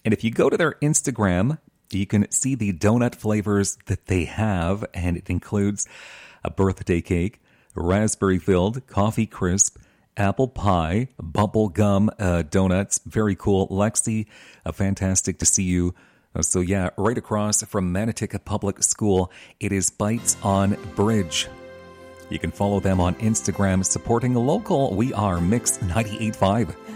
And if you go to their Instagram, you can see the donut flavors that they have, and it includes a birthday cake, raspberry-filled, coffee crisp, apple pie, bubble gum donuts. Very cool. Lexi, fantastic to see you. So yeah, right across from Manatika Public School, it is Bites on Bridge. You can follow them on Instagram, supporting local. We are Mix 98.5.